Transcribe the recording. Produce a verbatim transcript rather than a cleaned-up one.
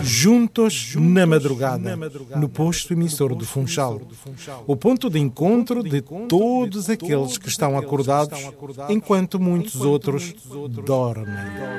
juntos na madrugada, no posto emissor do Funchal, o ponto de encontro de todos aqueles que estão acordados enquanto muitos outros dormem.